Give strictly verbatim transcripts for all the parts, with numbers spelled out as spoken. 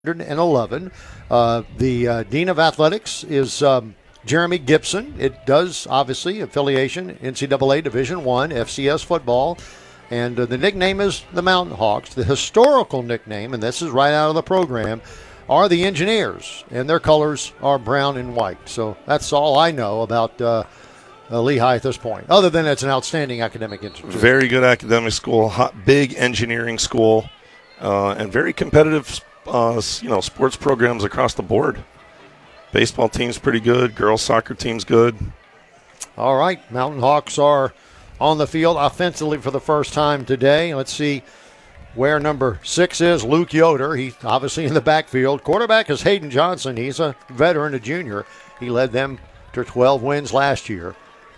eleven. Uh, the uh, Dean of Athletics is um, Jeremy Gibson. It does, obviously, affiliation, N C double A Division One, F C S football. And uh, the nickname is the Mountain Hawks. The historical nickname, and this is right out of the program, are the Engineers. And their colors are brown and white. So that's all I know about uh, uh, Lehigh at this point, other than it's an outstanding academic institution. Very good academic school, hot, big engineering school, uh, and very competitive Uh, you know, sports programs across the board. Baseball team's pretty good. Girls soccer team's good. All right, Mountain Hawks are on the field offensively for the first time today. Let's see where number six is. Luke Yoder. He's obviously in the backfield. Quarterback is Hayden Johnson. He's a veteran, a junior. He led them to twelve wins last year.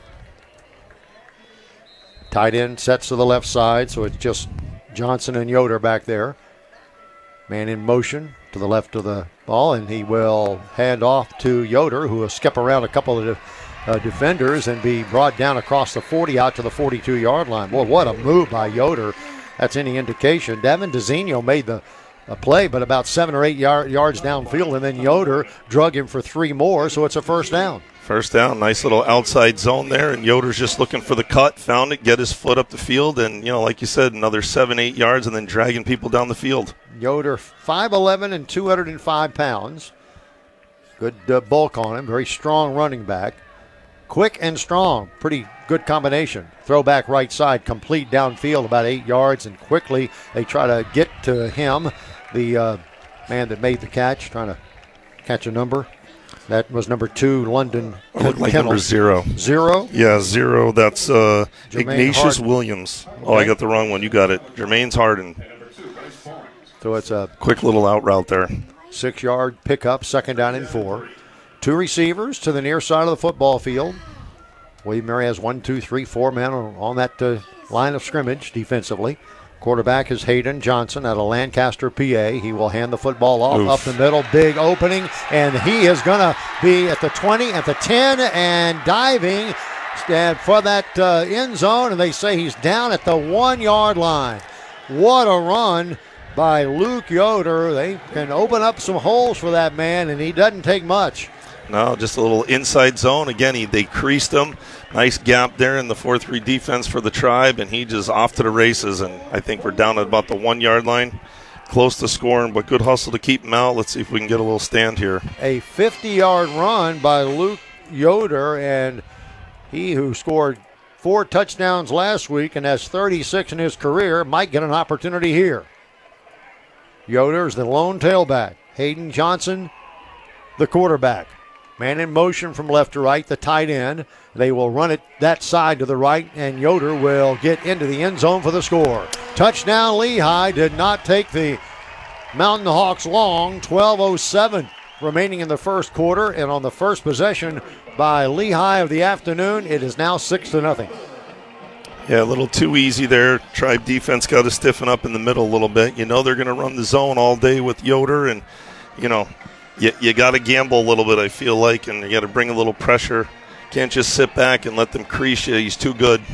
Tight end sets to the left side, so it's just Johnson and Yoder back there. Man in motion to the left of the ball, and he will hand off to Yoder, who will skip around a couple of uh, defenders and be brought down across the forty out to the forty-two-yard line. Boy, what a move by Yoder. That's any indication. Devin DeZinho made the a play, but about seven or eight yard, yards downfield, and then Yoder drug him for three more, so it's a first down. First down, nice little outside zone there, and Yoder's just looking for the cut, found it, get his foot up the field, and, you know, like you said, another seven, eight yards, and then dragging people down the field. Yoder, five eleven and two hundred five pounds. Good uh, bulk on him, very strong running back. Quick and strong, pretty good combination. Throwback right side, complete downfield, about eight yards, and quickly they try to get to him, the uh, man that made the catch, trying to catch a number. That was number two, London Looked like Kennel. number zero. Zero? Yeah, zero. That's uh, Ignatius Harden. Williams. Okay. Oh, I got the wrong one. You got it. Jermaine's Harden. So it's a quick little out route there. Six-yard pickup, second down and four. Two receivers to the near side of the football field. William Mary has one, two, three, four men on, on that uh, line of scrimmage defensively. Quarterback is Hayden Johnson out of Lancaster, P A. He will hand the football off Oof. up the middle, big opening, and he is going to be at the twenty, at the ten, and diving and for that uh, end zone, and they say he's down at the one-yard line. What a run by Luke Yoder. They can open up some holes for that man, and he doesn't take much. No, just a little inside zone. Again, he, they creased him. Nice gap there in the four three defense for the Tribe, and he just off to the races. And I think we're down at about the one-yard line, close to scoring, but good hustle to keep him out. Let's see if we can get a little stand here. A fifty-yard run by Luke Yoder, and he who scored four touchdowns last week and has thirty-six in his career might get an opportunity here. Yoder is the lone tailback. Hayden Johnson, the quarterback. Man in motion from left to right, the tight end. They will run it that side to the right, and Yoder will get into the end zone for the score. Touchdown Lehigh. Did not take the Mountain Hawks long. twelve oh seven remaining in the first quarter, and on the first possession by Lehigh of the afternoon, it is now six to nothing. Yeah, a little too easy there. Tribe defense got to stiffen up in the middle a little bit. You know they're going to run the zone all day with Yoder, and, you know, you, you got to gamble a little bit, I feel like, and you got to bring a little pressure. Can't just sit back and let them crease you. He's too good.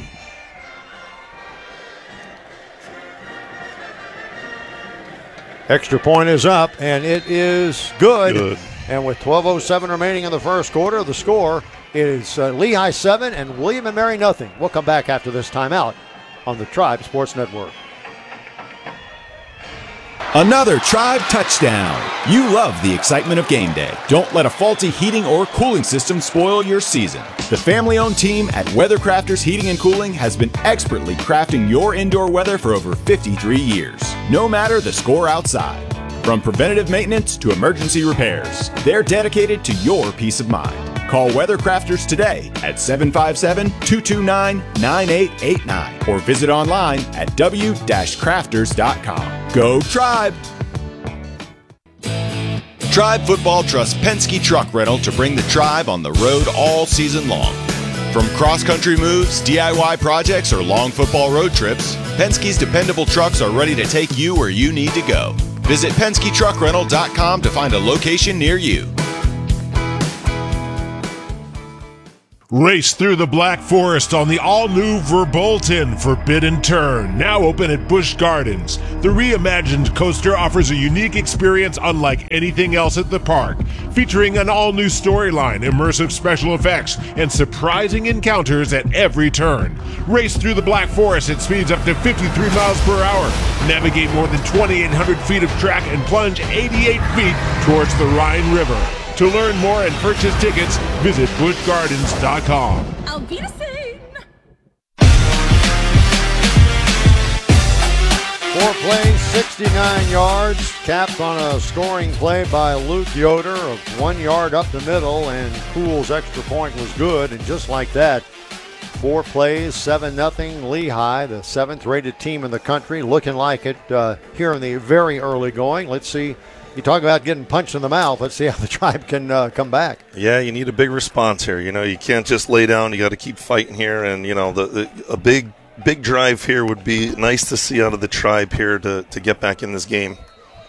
Extra point is up, and it is good. Good. And with twelve oh seven remaining in the first quarter, the score is uh, Lehigh seven and William and Mary nothing. We'll come back after this timeout on the Tribe Sports Network. Another Tribe touchdown. You love the excitement of game day. Don't let a faulty heating or cooling system spoil your season. The family-owned team at Weathercrafters Heating and Cooling has been expertly crafting your indoor weather for over fifty-three years. No matter the score outside. From preventative maintenance to emergency repairs, they're dedicated to your peace of mind. Call Weathercrafters today at seven five seven, two two nine, nine eight eight nine or visit online at w dash crafters dot com. Go Tribe! Tribe Football trusts Penske Truck Rental to bring the Tribe on the road all season long. From cross-country moves, D I Y projects, or long football road trips, Penske's dependable trucks are ready to take you where you need to go. Visit Penske Truck Rental dot com to find a location near you. Race through the Black Forest on the all-new Verbolten Forbidden Turn, now open at Busch Gardens. The reimagined coaster offers a unique experience unlike anything else at the park, featuring an all-new storyline, immersive special effects, and surprising encounters at every turn. Race through the Black Forest at speeds up to fifty-three miles per hour. Navigate more than twenty-eight hundred feet of track and plunge eighty-eight feet towards the Rhine River. To learn more and purchase tickets, visit busch gardens dot com. Auf Wiedersehen! Four plays, sixty-nine yards, capped on a scoring play by Luke Yoder of one yard up the middle, and Poole's extra point was good, and just like that, four plays, seven nothing Lehigh, the seventh rated team in the country, looking like it uh, here in the very early going. Let's see. You talk about getting punched in the mouth. Let's see how the Tribe can uh, come back. Yeah, you need a big response here. You know, you can't just lay down. You got to keep fighting here. And, you know, the, the a big big drive here would be nice to see out of the Tribe here to, to get back in this game.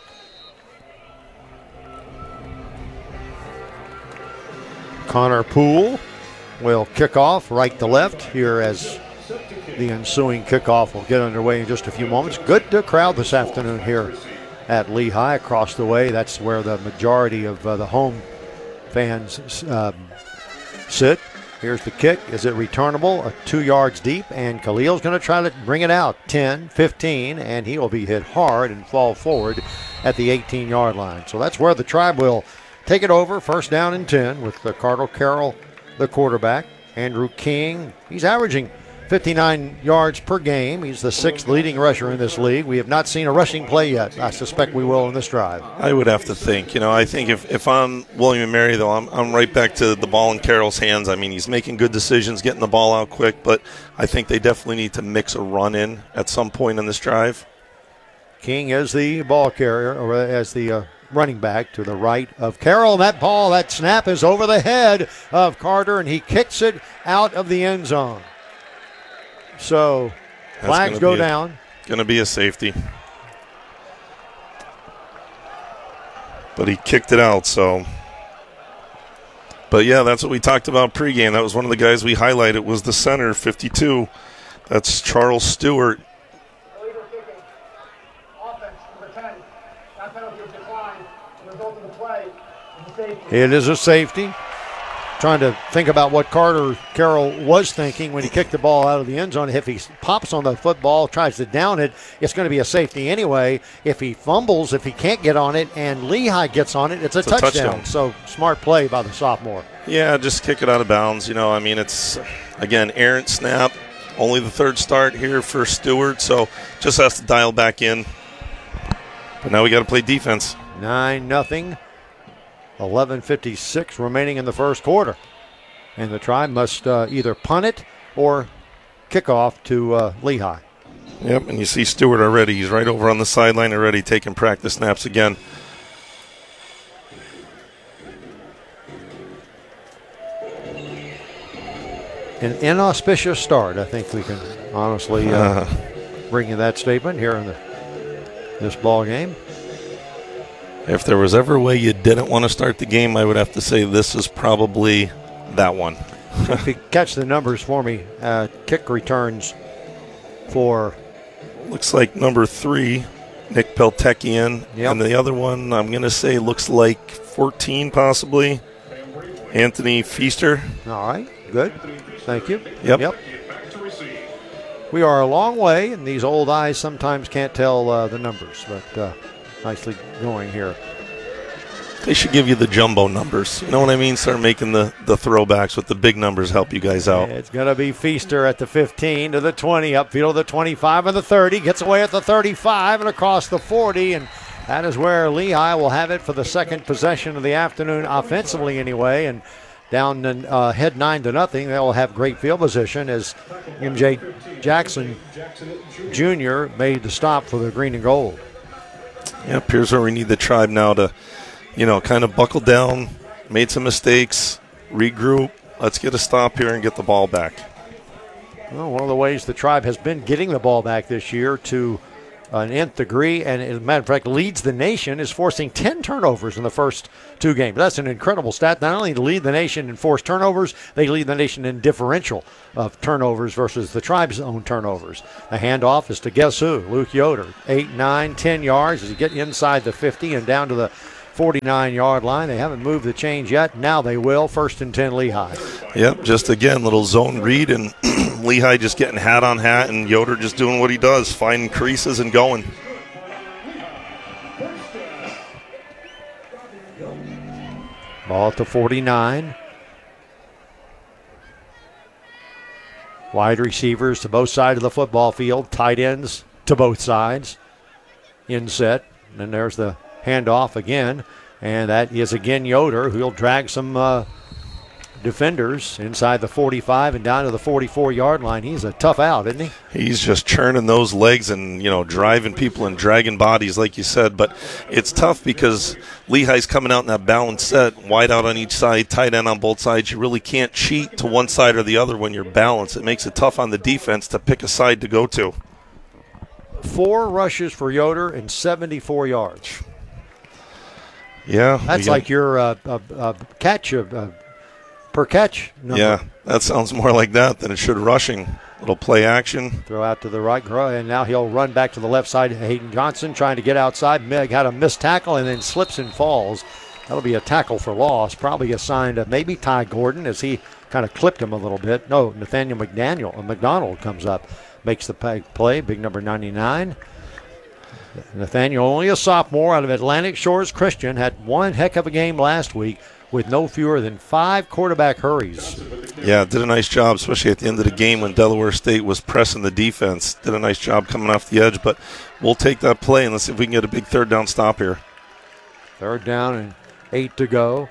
Connor Poole will kick off right to left here as the ensuing kickoff will get underway in just a few moments. Good uh, crowd this afternoon here at Lehigh. Across the way, that's where the majority of uh, the home fans um, sit. Here's the kick. Is it returnable? Uh, two yards deep, and Khalil's going to try to bring it out. ten, fifteen, and he will be hit hard and fall forward at the eighteen-yard line. So that's where the Tribe will take it over. First down and ten with the Cardinal Carroll, the quarterback. Andrew King, he's averaging fifty-nine yards per game. He's the sixth leading rusher in this league. We have not seen a rushing play yet. I suspect we will in this drive. I would have to think. You know, I think if, if I'm William and Mary, though, I'm, I'm right back to the ball in Carroll's hands. I mean, he's making good decisions, getting the ball out quick, but I think they definitely need to mix a run in at some point in this drive. King is the ball carrier, or as the uh, running back to the right of Carroll. That ball, that snap is over the head of Carter, and he kicks it out of the end zone. So flags go down. Going to be a safety. But he kicked it out, so. But, yeah, that's what we talked about pregame. That was one of the guys we highlighted was the center, fifty-two. That's Charles Stewart. It is a safety. Trying to think about what Carter Carroll was thinking when he kicked the ball out of the end zone. If he pops on the football, tries to down it, it's going to be a safety anyway. If he fumbles, if he can't get on it, and Lehigh gets on it, it's a, it's touchdown. a touchdown. So smart play by the sophomore. Yeah, just kick it out of bounds. You know, I mean, it's, again, errant snap. Only the third start here for Stewart, so just has to dial back in. But now we got to play defense. nine nothing. eleven fifty-six remaining in the first quarter. And the Tribe must uh, either punt it or kick off to uh, Lehigh. Yep, and you see Stewart already. He's right over on the sideline already taking practice snaps again. An inauspicious start, I think we can honestly uh, uh. bring you that statement here in the, this ball game. If there was ever a way you didn't want to start the game, I would have to say this is probably that one. If you catch the numbers for me, uh, kick returns for... Looks like number three, Nick Peltekian. Yep. And the other one, I'm going to say, looks like fourteen possibly, Anthony Feaster. All right, good. Thank you. Yep. Yep. We are a long way, and these old eyes sometimes can't tell uh, the numbers, but... Uh, nicely going here. They should give you the jumbo numbers. You know what I mean? Start making the, the throwbacks with the big numbers, help you guys out. It's going to be Feaster at the fifteen to the twenty, upfield the twenty-five and the thirty, gets away at the thirty-five and across the forty, and that is where Lehigh will have it for the second possession of the afternoon, offensively anyway, and down uh, head nine to nothing. They'll have great field position as M J Jackson Junior made the stop for the green and gold. Yep, here's where we need the Tribe now to, you know, kind of buckle down, made some mistakes, regroup. Let's get a stop here and get the ball back. Well, one of the ways the Tribe has been getting the ball back this year to an nth degree, and as a matter of fact, leads the nation, is forcing ten turnovers in the first two games. That's an incredible stat. Not only to lead the nation in forced turnovers, they lead the nation in differential of turnovers versus the Tribe's own turnovers. The handoff is to guess who? Luke Yoder. Eight, nine, ten yards as you get inside the fifty and down to the forty-nine-yard line. They haven't moved the chains yet. Now they will. First and ten, Lehigh. Yep, just again, little zone read, and Lehigh just getting hat on hat, and Yoder just doing what he does, finding creases and going. Ball at the forty-nine. Wide receivers to both sides of the football field. Tight ends to both sides. Inset. And then there's the handoff again. And that is again Yoder, who'll drag some uh, defenders inside the forty-five and down to the forty-four-yard line. He's a tough out, isn't he? He's just churning those legs and, you know, driving people and dragging bodies, like you said. But it's tough because Lehigh's coming out in that balanced set, wide out on each side, tight end on both sides. You really can't cheat to one side or the other when you're balanced. It makes it tough on the defense to pick a side to go to. Four rushes for Yoder and seventy-four yards. Yeah. That's got, like your uh, uh, uh, catch uh, uh, per catch number. Yeah, that sounds more like that than it should rushing. Little play action. Throw out to the right, and now he'll run back to the left side. Hayden Johnson trying to get outside. Meg had a missed tackle and then slips and falls. That'll be a tackle for loss. Probably assigned to maybe Ty Gordon as he kind of clipped him a little bit. No, Nathaniel McDaniel, uh, McDonald comes up, makes the play, big number ninety-nine. Nathaniel, only a sophomore out of Atlantic Shores Christian, had one heck of a game last week with no fewer than five quarterback hurries. Yeah, did a nice job, especially at the end of the game when Delaware State was pressing the defense. Did a nice job coming off the edge, but we'll take that play and let's see if we can get a big third down stop here. Third down and eight to go.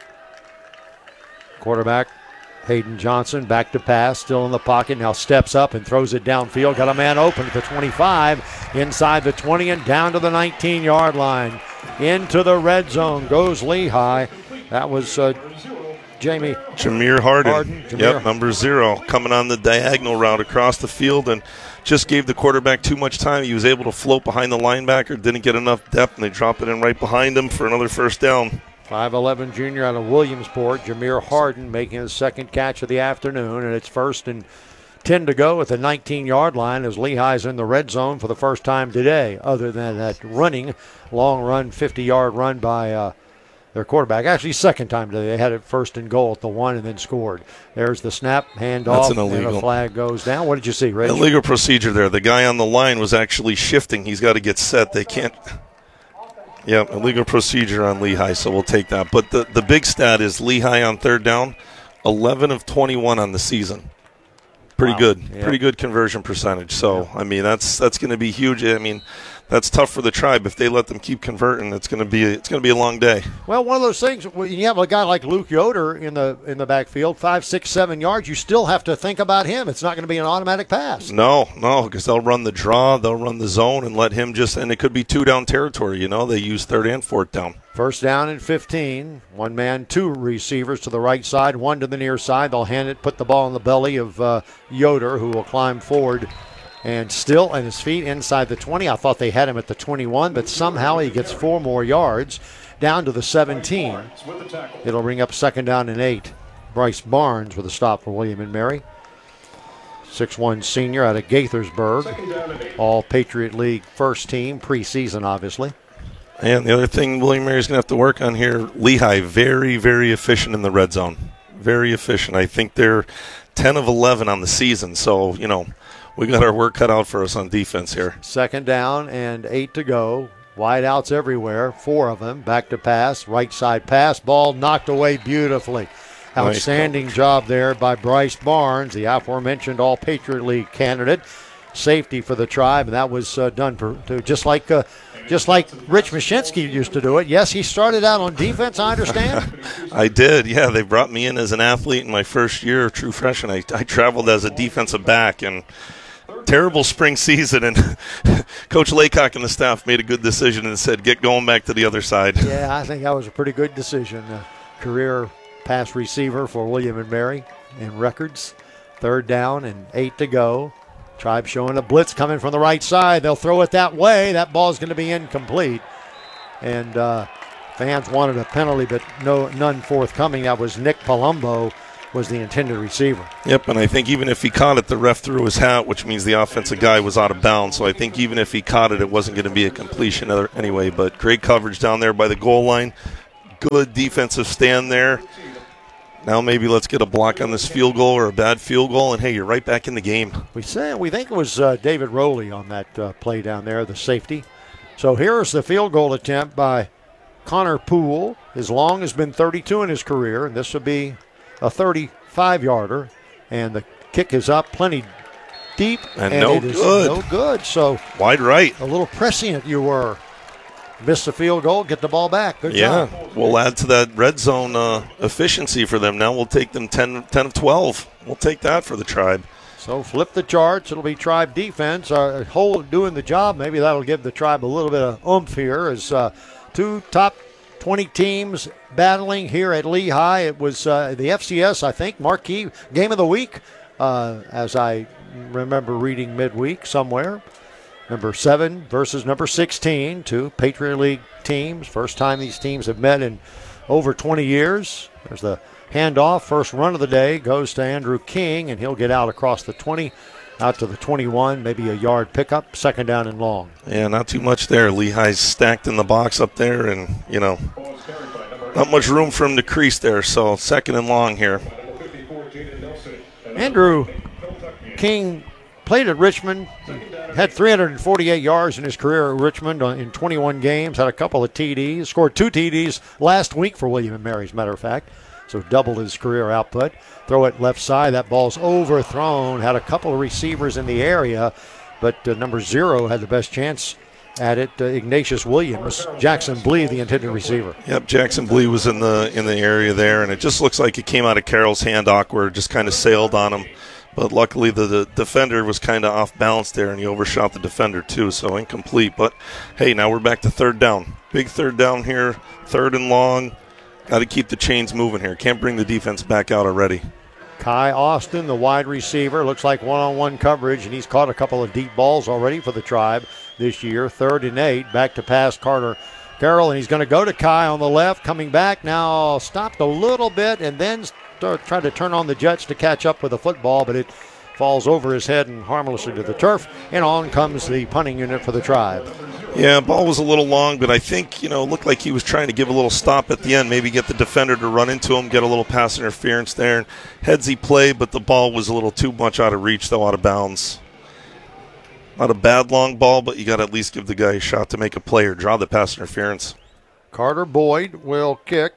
Quarterback Hayden Johnson back to pass, still in the pocket, now steps up and throws it downfield. Got a man open at the twenty-five, inside the twenty and down to the nineteen-yard line. Into the red zone goes Lehigh. That was uh, Jamie. Jameer Harden. Harden. Jameer. Yep, number zero, coming on the diagonal route across the field and just gave the quarterback too much time. He was able to float behind the linebacker, didn't get enough depth, and they drop it in right behind him for another first down. five eleven junior out of Williamsport, Jameer Harden making his second catch of the afternoon, and it's first and ten to go at the nineteen-yard line as Lehigh's in the red zone for the first time today, other than that running, long run, fifty-yard run by uh, their quarterback. Actually, second time today. They had it first and goal at the one and then scored. There's the snap, handoff, and a flag goes down. What did you see, Rich? Illegal procedure there. The guy on the line was actually shifting. He's got to get set. They can't... Yeah, illegal procedure on Lehigh, so we'll take that. But the, the big stat is Lehigh on third down, eleven of twenty-one on the season. Pretty wow. good. Yeah. Pretty good conversion percentage. So, yeah. I mean, that's that's going to be huge. I mean, that's tough for the Tribe. If they let them keep converting, it's going to be it's going to be a long day. Well, one of those things, when you have a guy like Luke Yoder in the in the backfield, five, six, seven yards, you still have to think about him. It's not going to be an automatic pass. No, no, because they'll run the draw, they'll run the zone, and let him just, and it could be two-down territory. You know, they use third and fourth down. First down and fifteen. One man, two receivers to the right side, one to the near side. They'll hand it, put the ball in the belly of uh, Yoder, who will climb forward and still on his feet inside the twenty. I thought they had him at the twenty-one, but somehow he gets four more yards down to the seventeen. It'll bring up second down and eight. Bryce Barnes with a stop for William and Mary. six one senior out of Gaithersburg. All Patriot League first team, preseason obviously. And the other thing William Mary's going to have to work on here, Lehigh, very, very efficient in the red zone. Very efficient. I think they're ten of eleven on the season. So, you know, we got our work cut out for us on defense here. Second down and eight to go. Wide outs everywhere, four of them. Back to pass, right side pass. Ball knocked away beautifully. Outstanding nice job there by Bryce Barnes, the aforementioned All-Patriot League candidate. Safety for the Tribe, and that was uh, done for, to, just like uh, just like Rich Mashinsky used to do it. Yes, he started out on defense, I understand. I did, yeah. They brought me in as an athlete in my first year, true freshman. I, I traveled as a defensive back, and terrible spring season, and Coach Laycock and the staff made a good decision and said, get going back to the other side. Yeah, I think that was a pretty good decision. Uh, career pass receiver for William and Mary in records. Third down and eight to go. Tribe showing a blitz coming from the right side. They'll throw it that way. That ball's going to be incomplete. And uh, fans wanted a penalty, but no, none forthcoming. That was Nick Palumbo was the intended receiver. Yep, and I think even if he caught it, the ref threw his hat, which means the offensive guy was out of bounds. So I think even if he caught it, it wasn't going to be a completion anyway. But great coverage down there by the goal line. Good defensive stand there. Now maybe let's get a block on this field goal or a bad field goal, and hey, you're right back in the game. We say we think it was uh, David Rowley on that uh, play down there, the safety. So here's the field goal attempt by Connor Poole. His long has been thirty-two in his career, and this will be a thirty-five-yarder. And the kick is up plenty deep, and, and no it is good. no good. So wide right. A little prescient you were. Miss the field goal, get the ball back. Good yeah, job. We'll add to that red zone uh, efficiency for them. Now we'll take them ten, ten of twelve. We'll take that for the Tribe. So flip the charts. It'll be Tribe defense. Uh, Hole doing the job. Maybe that'll give the Tribe a little bit of oomph here as uh, two top twenty teams battling here at Lehigh. It was uh, the F C S, I think, marquee game of the week, uh, as I remember reading midweek somewhere. Number seven versus number sixteen, two Patriot League teams. First time these teams have met in over twenty years. There's the handoff. First run of the day goes to Andrew King, and he'll get out across the twenty, out to the twenty-one, maybe a yard pickup, second down and long. Yeah, not too much there. Lehigh's stacked in the box up there, and, you know, not much room for him to crease there, so second and long here. Andrew King played at Richmond, had three hundred forty-eight yards in his career at Richmond in twenty-one games, had a couple of T Ds, scored two T Ds last week for William and Mary, as a matter of fact, so doubled his career output. Throw it left side, that ball's overthrown, had a couple of receivers in the area, but uh, number zero had the best chance at it, uh, Ignatius Williams. Jackson Blee, the intended receiver. Yep, Jackson Blee was in the in the area there, and it just looks like it came out of Carroll's hand awkward, just kind of sailed on him. But luckily the, the defender was kind of off balance there, and he overshot the defender too, so incomplete. But, hey, now we're back to third down. Big third down here, third and long. Got to keep the chains moving here. Can't bring the defense back out already. Kai Austin, the wide receiver, looks like one-on-one coverage, and he's caught a couple of deep balls already for the Tribe this year. Third and eight, back to pass Carter Carroll, and he's going to go to Kai on the left, coming back now, stopped a little bit, and then start trying to turn on the Jets to catch up with the football, but it falls over his head and harmlessly to the turf, and on comes the punting unit for the Tribe. Yeah, ball was a little long, but I think, you know, it looked like he was trying to give a little stop at the end, maybe get the defender to run into him, get a little pass interference there. Headsy play, but the ball was a little too much out of reach, though, out of bounds. Not a bad long ball, but you got to at least give the guy a shot to make a play or draw the pass interference. Carter Boyd will kick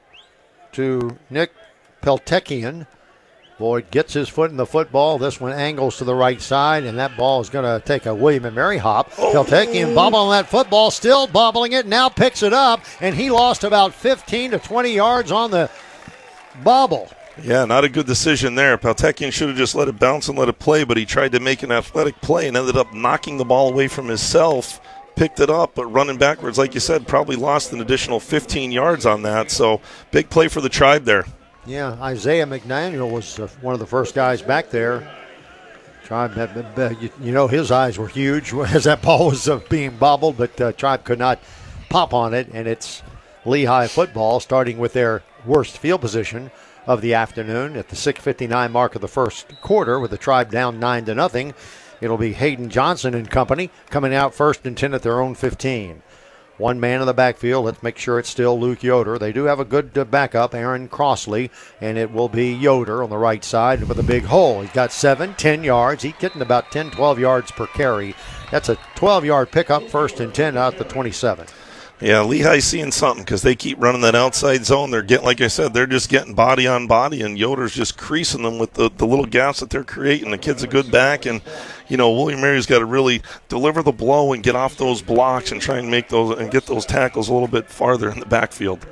to Nick Peltekian. Boyd gets his foot in the football. This one angles to the right side, and that ball is going to take a William and Mary hop. Oh. Peltekian bobbling that football, still bobbling it, now picks it up, and he lost about fifteen to twenty yards on the bobble. Yeah, not a good decision there. Peltekian should have just let it bounce and let it play, but he tried to make an athletic play and ended up knocking the ball away from himself. Picked it up, but running backwards, like you said, probably lost an additional fifteen yards on that. So big play for the Tribe there. Yeah, Isaiah McDaniel was uh, one of the first guys back there. Tribe, had, you, you know, his eyes were huge as that ball was uh, being bobbled, but uh, Tribe could not pop on it, and it's Lehigh football starting with their worst field position of the afternoon at the six fifty-nine mark of the first quarter with the Tribe down nine to nothing. It'll be Hayden Johnson and company coming out first and ten at their own fifteen. One man in the backfield. Let's make sure it's still Luke Yoder. They do have a good uh, backup, Aaron Crossley, and it will be Yoder on the right side with a big hole. He's got seven, ten yards. He's getting about ten, twelve yards per carry. That's a twelve-yard pickup, first and ten out the twenty-seven. Yeah, Lehigh's seeing something because they keep running that outside zone. They're getting, like I said, they're just getting body on body, and Yoder's just creasing them with the, the little gaps that they're creating. The kid's a good back, and, you know, William Mary's got to really deliver the blow and get off those blocks and try and make those and get those tackles a little bit farther in the backfield.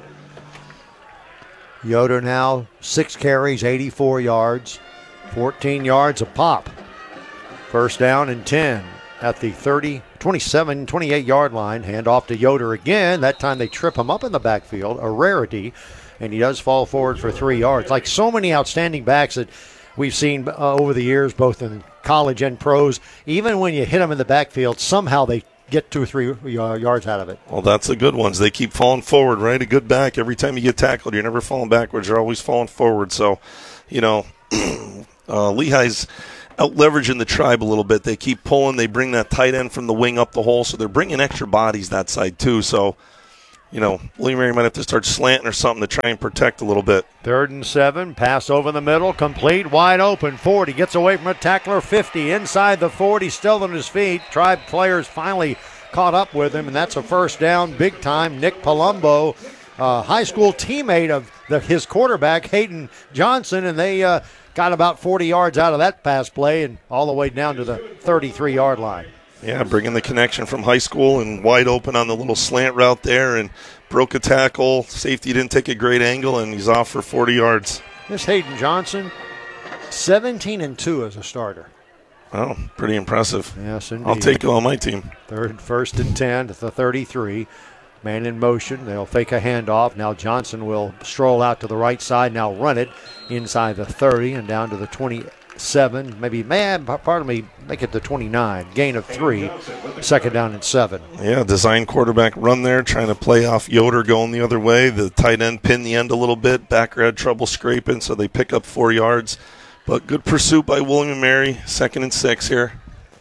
Yoder now six carries, eighty-four yards, fourteen yards a pop. First down and ten at the thirty, twenty-seven, twenty-eight-yard line. Hand off to Yoder again. That time they trip him up in the backfield, a rarity, and he does fall forward for three yards. Like so many outstanding backs that we've seen uh, over the years, both in college and pros, even when you hit them in the backfield, somehow they get two or three uh, yards out of it. Well, that's the good ones. They keep falling forward, right? A good back. Every time you get tackled, you're never falling backwards. You're always falling forward. So, you know, uh, Lehigh's out-leveraging the Tribe a little bit. They keep pulling. They bring that tight end from the wing up the hole, so they're bringing extra bodies that side too. So, you know, William Mary might have to start slanting or something to try and protect a little bit. Third and seven, pass over the middle, complete, wide open. forty, gets away from a tackler, fifty, inside the forty, still on his feet. Tribe players finally caught up with him, and that's a first down, big time. Nick Palumbo, uh, high school teammate of the, his quarterback, Hayden Johnson, and they uh, got about forty yards out of that pass play and all the way down to the thirty-three-yard line. Yeah, bringing the connection from high school and wide open on the little slant route there and broke a tackle. Safety didn't take a great angle, and he's off for forty yards. This Hayden Johnson, seventeen and two as a starter. Oh, pretty impressive. Yes, indeed. I'll take it on my team. Third, first and ten to the thirty-three. Man in motion. They'll fake a handoff. Now Johnson will stroll out to the right side. Now run it inside the thirty and down to the twenty-seven. Maybe, man, pardon me, make it the twenty-nine. Gain of three. Second down and seven. Yeah, design quarterback run there, trying to play off Yoder going the other way. The tight end pinned the end a little bit. Backer had trouble scraping, so they pick up four yards. But good pursuit by William and Mary. Second and six here.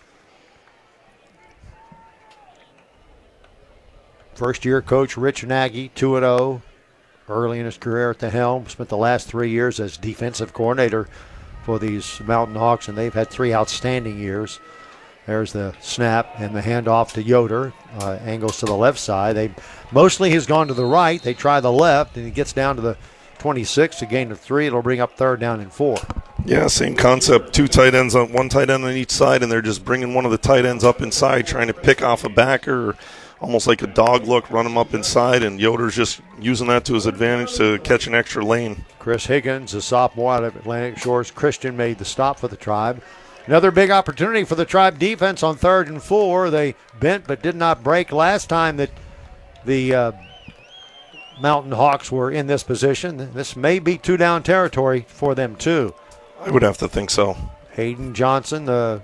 First-year coach Rich Nagy, two and oh, early in his career at the helm. Spent the last three years as defensive coordinator for these Mountain Hawks, and they've had three outstanding years. There's the snap and the handoff to Yoder. Uh, angles to the left side. They mostly has gone to the right. They try the left, and he gets down to the twenty-six, a gain of three. It'll bring up third down and four. Yeah, same concept. Two tight ends on one tight end on each side, and they're just bringing one of the tight ends up inside, trying to pick off a backer, or almost like a dog look, run him up inside, and Yoder's just using that to his advantage to catch an extra lane. Chris Higgins, a sophomore out of Atlantic Shores Christian, made the stop for the Tribe. Another big opportunity for the Tribe defense on third and four. They bent but did not break last time that the uh, Mountain Hawks were in this position. This may be two-down territory for them, too. I would have to think so. Hayden Johnson, the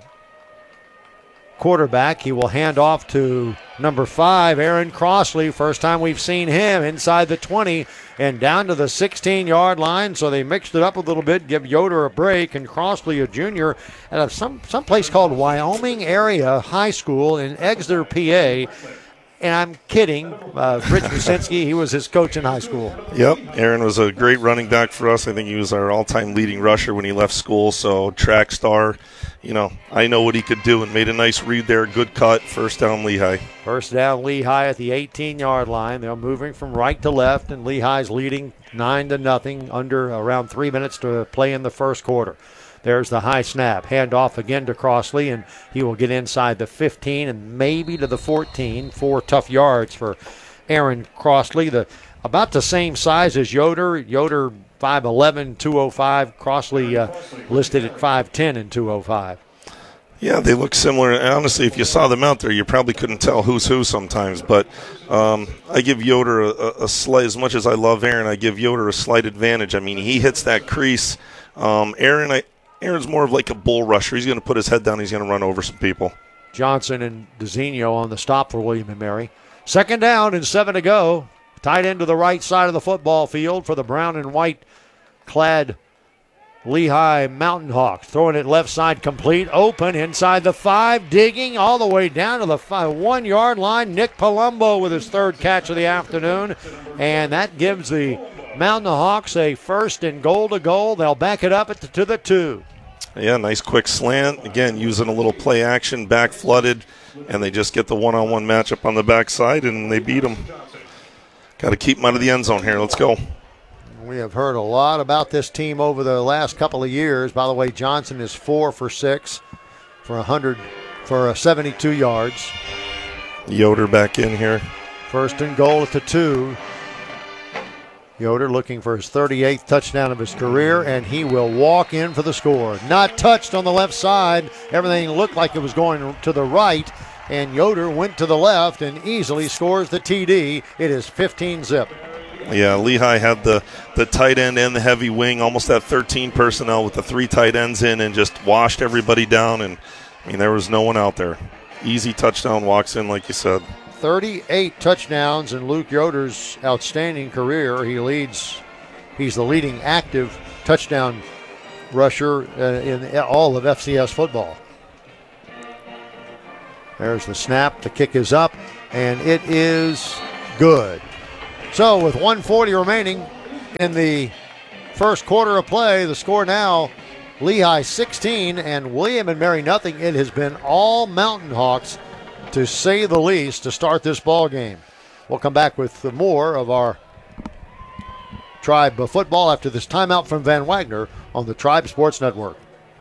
quarterback, he will hand off to number five, Aaron Crossley. First time we've seen him inside the twenty and down to the sixteen-yard line. So they mixed it up a little bit, give Yoder a break, and Crossley, a junior, at a, some some place called Wyoming Area High School in Exeter, P A. And I'm kidding. Uh, Rich Musinski, he was his coach in high school. Yep, Aaron was a great running back for us. I think he was our all-time leading rusher when he left school, so track star. You know, I know what he could do, and made a nice read there. Good cut, first down Lehigh. First down Lehigh at the eighteen-yard line. They're moving from right to left, and Lehigh's leading nine to nothing, under around three minutes to play in the first quarter. There's the high snap. Hand off again to Crossley, and he will get inside the fifteen and maybe to the fourteen. Four tough yards for Aaron Crossley. The about the same size as Yoder. Yoder five eleven, two oh five. Crossley uh, listed at five ten and two oh five. Yeah, they look similar. And honestly, if you saw them out there, you probably couldn't tell who's who sometimes. But um, I give Yoder a, a, a slight, as much as I love Aaron, I give Yoder a slight advantage. I mean, he hits that crease. Um, Aaron, I, Aaron's more of like a bull rusher. He's going to put his head down. He's going to run over some people. Johnson and DeZinho on the stop for William and Mary. Second down and seven to go. Tight end to the right side of the football field for the brown and white clad Lehigh Mountain Hawks. Throwing it left side complete. Open inside the five. Digging all the way down to the five, one-yard line. Nick Palumbo with his third catch of the afternoon. And that gives the Mountain Hawks a first and goal to goal. They'll back it up at the, to the two. Yeah, nice quick slant. Again, using a little play action, back flooded, and they just get the one-on-one matchup on the backside, and they beat them. Got to keep them out of the end zone here. Let's go. We have heard a lot about this team over the last couple of years. By the way, Johnson is four for six for one hundred for seventy-two yards. Yoder back in here. First and goal at the two. Yoder looking for his thirty-eighth touchdown of his career, and he will walk in for the score. Not touched on the left side. Everything looked like it was going to the right, and Yoder went to the left and easily scores the T D. It is fifteen zip. Yeah, Lehigh had the, the tight end and the heavy wing, almost at thirteen personnel with the three tight ends in, and just washed everybody down. And, I mean, there was no one out there. Easy touchdown, walks in, like you said. thirty-eight touchdowns in Luke Yoder's outstanding career. He leads, he's the leading active touchdown rusher uh, in all of F C S football. There's the snap. The kick is up, and it is good. So with one forty remaining in the first quarter of play, the score now, Lehigh sixteen and William and Mary nothing. It has been all Mountain Hawks, to say the least, to start this ball game. We'll come back with more of our Tribe football after this timeout from Van Wagner on the Tribe Sports Network.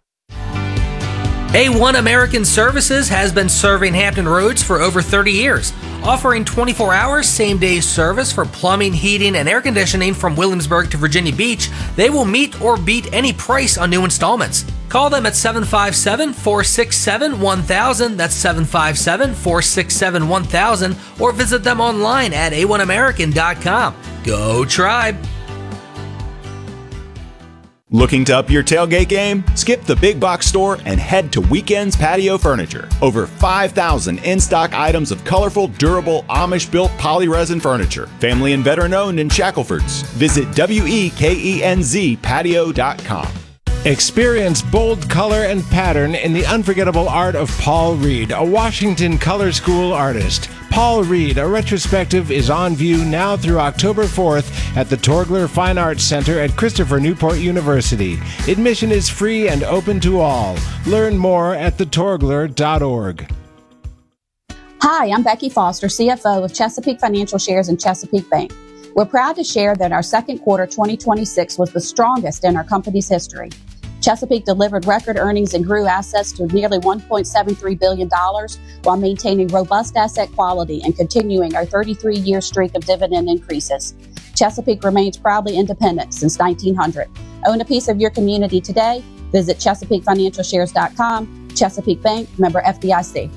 A one American Services has been serving Hampton Roads for over thirty years, offering twenty-four hours same-day service for plumbing, heating, and air conditioning from Williamsburg to Virginia Beach. They will meet or beat any price on new installments. Call them at seven five seven, four six seven, one thousand. That's seven five seven, four six seven, one thousand. Or visit them online at a one american dot com. Go Tribe! Looking to up your tailgate game? Skip the big box store and head to Weekends Patio Furniture. Over five thousand in-stock items of colorful, durable, Amish-built polyresin furniture. Family and veteran-owned in Shackelford's. Visit W E K E N Z patio dot com. Experience bold color and pattern in the unforgettable art of Paul Reed, a Washington Color School artist. Paul Reed, a retrospective, is on view now through October fourth at the Torgler Fine Arts Center at Christopher Newport University. Admission is free and open to all. Learn more at the torgler dot org. Hi, I'm Becky Foster, C F O of Chesapeake Financial Shares and Chesapeake Bank. We're proud to share that our second quarter twenty twenty-six was the strongest in our company's history. Chesapeake delivered record earnings and grew assets to nearly one point seven three billion dollars while maintaining robust asset quality and continuing our thirty-three year streak of dividend increases. Chesapeake remains proudly independent since nineteen hundred. Own a piece of your community today. Visit chesapeake financial shares dot com. Chesapeake Bank, member F D I C.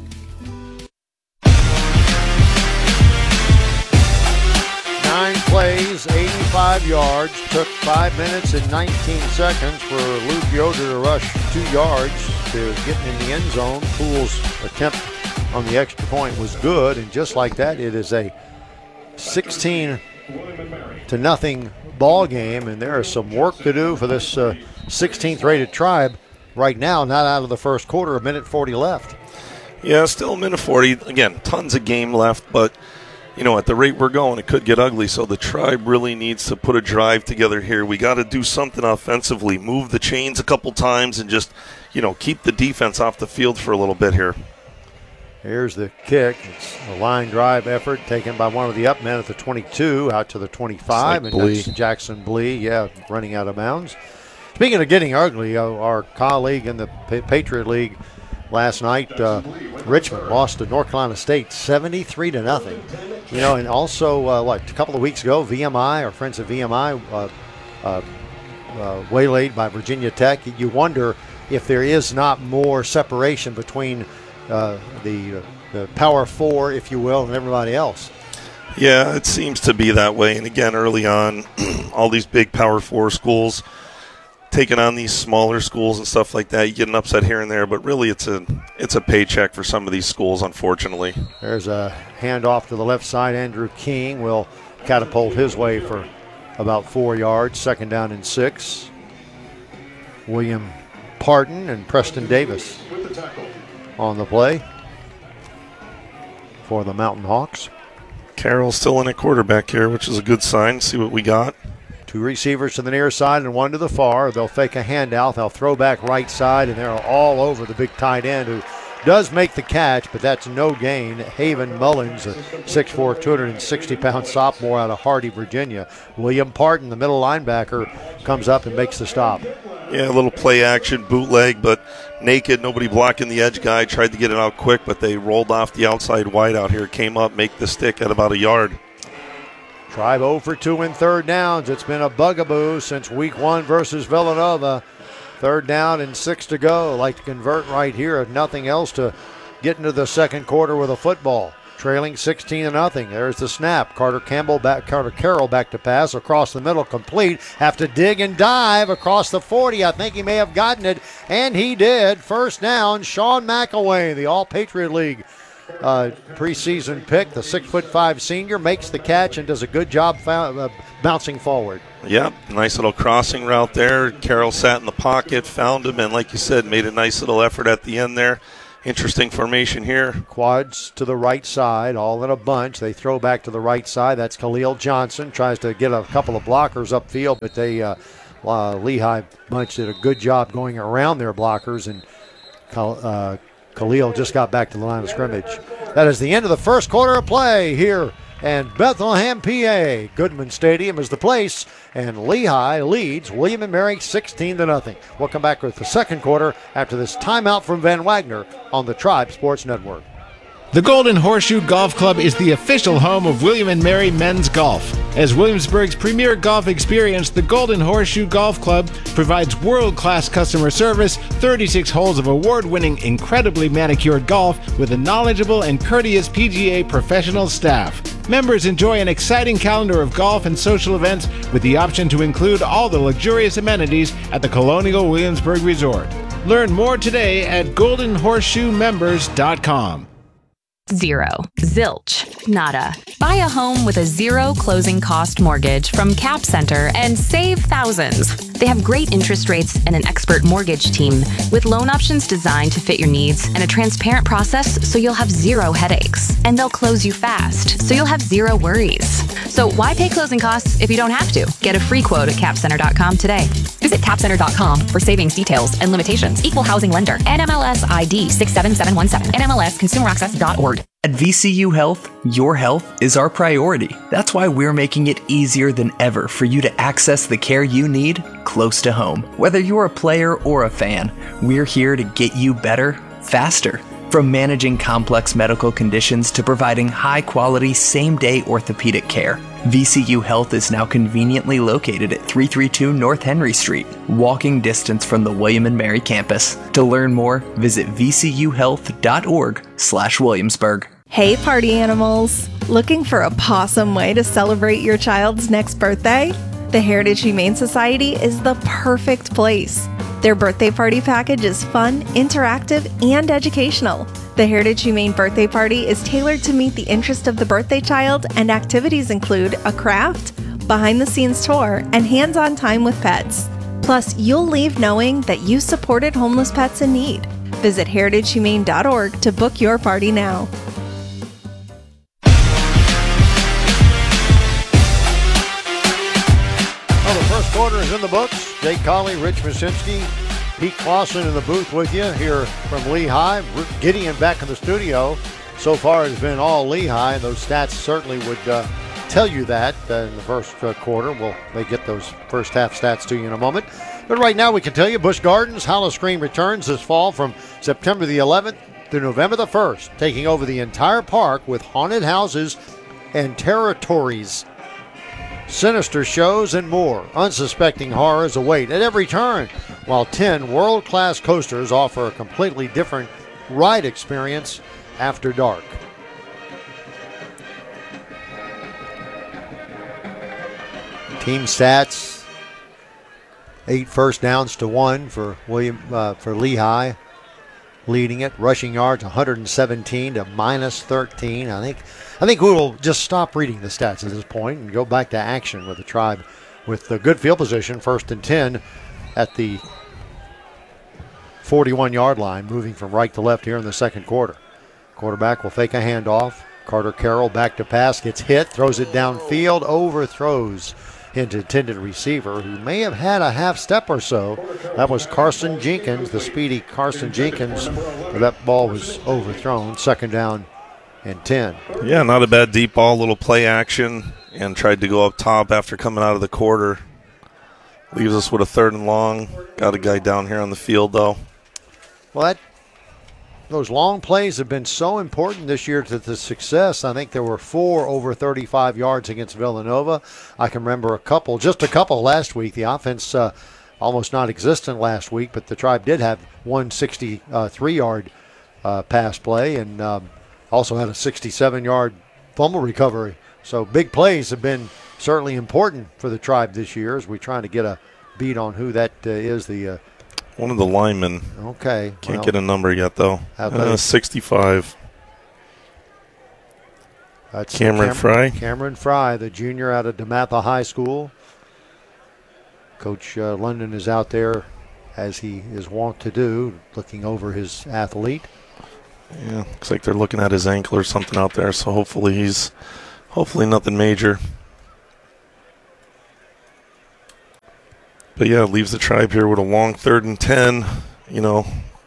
Nine plays, eighty-five yards. Took five minutes and nineteen seconds for Luke Yoder to rush two yards to get in the end zone. Poole's attempt on the extra point was good, and just like that, it is a sixteen to nothing ball game, and there is some work to do for this uh, sixteenth rated Tribe right now. Not out of the first quarter, a minute forty left. Yeah, still a minute forty. Again, tons of game left, but you know, at the rate we're going, it could get ugly. So the Tribe really needs to put a drive together here. We got to do something offensively, move the chains a couple times, and just, you know, keep the defense off the field for a little bit here. Here's the kick. It's a line drive effort taken by one of the up men at the twenty-two, out to the twenty-five, like and Blee. that's Jackson Blee, yeah, running out of bounds. Speaking of getting ugly, uh, our colleague in the Pa- Patriot League last night, uh, Richmond lost to North Carolina State seventy-three to nothing. You know, and also, uh, what, a couple of weeks ago, V M I, our friends at V M I, uh, uh, uh, waylaid by Virginia Tech. You wonder if there is not more separation between uh, the, the Power Four, if you will, and everybody else. Yeah, it seems to be that way. And again, early on, all these big Power Four schools taking on these smaller schools and stuff like that. You get an upset here and there, but really it's a it's a paycheck for some of these schools, unfortunately. There's a handoff to the left side. Andrew King will catapult his way for about four yards. Second down and six. William Parton and Preston Davis on the play for the Mountain Hawks. Carroll's still in at quarterback here, which is a good sign. See what we got. Two receivers to the near side and one to the far. They'll fake a handout. They'll throw back right side, and they're all over the big tight end who does make the catch, but that's no gain. Haven Mullins, a six four, two hundred sixty pound sophomore out of Hardy, Virginia. William Parton, the middle linebacker, comes up and makes the stop. Yeah, a little play action, bootleg, but naked, nobody blocking the edge guy. Tried to get it out quick, but they rolled off the outside wide out here. Came up, make the stick at about a yard. Tribe oh for two in third downs. It's been a bugaboo since week one versus Villanova. Third down and six to go. Like to convert right here, if nothing else, to get into the second quarter with a football. trailing sixteen to nothing. There's the snap. Carter Campbell back, Carter Carroll back to pass across the middle, complete. Have to dig and dive across the forty. I think he may have gotten it, and he did. First down, Sean McElwain, the All-Patriot League uh, preseason pick, the six foot five senior, makes the catch and does a good job uh, bouncing forward. Yep, nice little crossing route there. Carroll sat in the pocket, found him, and like you said, made a nice little effort at the end there. Interesting formation here. Quads to the right side, all in a bunch. They throw back to the right side. That's Khalil Johnson. Tries to get a couple of blockers upfield, but they uh, uh, Lehigh bunch did a good job going around their blockers, and uh, Khalil just got back to the line of scrimmage. That is the end of the first quarter of play here in Bethlehem, P A. Goodman Stadium is the place, and Lehigh leads William and Mary sixteen to nothing. We'll come back with the second quarter after this timeout from Van Wagner on the Tribe Sports Network. The Golden Horseshoe Golf Club is the official home of William and Mary Men's Golf. As Williamsburg's premier golf experience, the Golden Horseshoe Golf Club provides world-class customer service, thirty-six holes of award-winning, incredibly manicured golf with a knowledgeable and courteous P G A professional staff. Members enjoy an exciting calendar of golf and social events with the option to include all the luxurious amenities at the Colonial Williamsburg Resort. Learn more today at golden horseshoe members dot com. Zero. Zilch. Nada. Buy a home with a zero closing cost mortgage from Cap Center and save thousands. They have great interest rates and an expert mortgage team with loan options designed to fit your needs and a transparent process so you'll have zero headaches. And they'll close you fast so you'll have zero worries. So why pay closing costs if you don't have to? Get a free quote at cap center dot com today. Visit cap center dot com for savings details and limitations. Equal housing lender. N M L S I D six seven seven one seven. N M L S consumer access dot org. At V C U Health, your health is our priority. That's why we're making it easier than ever for you to access the care you need close to home. Whether you're a player or a fan, we're here to get you better, faster. From managing complex medical conditions to providing high-quality, same-day orthopedic care, V C U Health is now conveniently located at three thirty-two North Henry Street, walking distance from the William and Mary campus. To learn more, visit v c u health dot org slash Williamsburg. Hey, party animals! Looking for a pawsome way to celebrate your child's next birthday? The Heritage Humane Society is the perfect place. Their birthday party package is fun, interactive, and educational. The Heritage Humane Birthday Party is tailored to meet the interest of the birthday child, and activities include a craft, behind-the-scenes tour, and hands-on time with pets. Plus, you'll leave knowing that you supported homeless pets in need. Visit heritage humane dot org to book your party now. First quarter is in the books. Jake Colley, Rich Masinski, Pete Clausen in the booth with you here from Lehigh. Gideon back in the studio. So far it's been all Lehigh, and those stats certainly would uh, tell you that uh, in the first uh, quarter. We'll may get those first half stats to you in a moment. But right now we can tell you Busch Gardens Howl-O-Scream returns this fall from September the eleventh through November the first, taking over the entire park with haunted houses and territories, sinister shows, and more. Unsuspecting horrors await at every turn, while ten world-class coasters offer a completely different ride experience after dark. Team stats: eight first downs to one for William uh, for Lehigh, leading it. Rushing yards one hundred seventeen to minus thirteen. I think I think we will just stop reading the stats at this point and go back to action with the Tribe with the good field position, first and ten at the forty-one-yard line, moving from right to left here in the second quarter. Quarterback will fake a handoff. Carter Carroll back to pass, gets hit, throws it downfield, overthrows into intended receiver, who may have had a half step or so. That was Carson Jenkins, the speedy Carson Jenkins. That ball was overthrown. Second down and ten. Yeah, not a bad deep ball, little play action, and tried to go up top after coming out of the quarter. Leaves us with a third and long. Got a guy down here on the field, though. Well, that, those long plays have been so important this year to the success. I think there were four over thirty-five yards against Villanova. I can remember a couple, just a couple last week. The offense uh, almost non-existent last week, but the Tribe did have one sixty-three-yard uh, pass play, and um, Also had a sixty-seven-yard fumble recovery. So big plays have been certainly important for the Tribe this year as we're trying to get a beat on who that uh, is. The uh, One of the linemen. Okay. Can't well, get a number yet, though. Uh, sixty-five. That's Cameron Cam- Fry. Cameron Fry, the junior out of DeMatha High School. Coach uh, London is out there, as he is wont to do, looking over his athlete. Yeah, looks like they're looking at his ankle or something out there, so hopefully he's, hopefully nothing major. But yeah, leaves the Tribe here with a long third and ten. You know,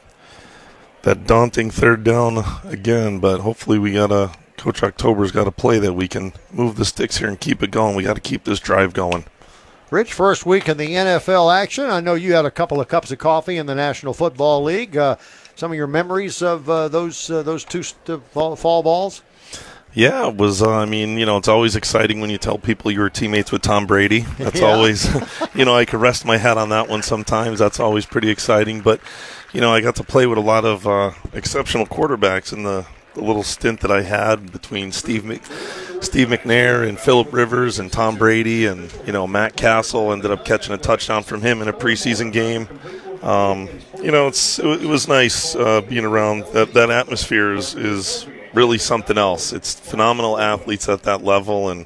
that daunting third down again, but hopefully we got a, Coach October's got a play that we can move the sticks here and keep it going. We got to keep this drive going. Rich, first week in the N F L action. I know you had a couple of cups of coffee in the National Football League. Uh, some of your memories of uh, those uh, those two st- fall, fall balls? Yeah, it was, uh, I mean, you know, it's always exciting when you tell people you were teammates with Tom Brady. That's Yeah. always, you know, I could rest my head on that one sometimes. That's always pretty exciting. But, you know, I got to play with a lot of uh, exceptional quarterbacks in the, the little stint that I had between Steve Mc, Steve McNair and Phillip Rivers and Tom Brady and, you know, Matt Castle. Ended up catching a touchdown from him in a preseason game. Um, you know, it's it, it was nice uh, being around. That, that atmosphere is, is really something else. It's phenomenal athletes at that level and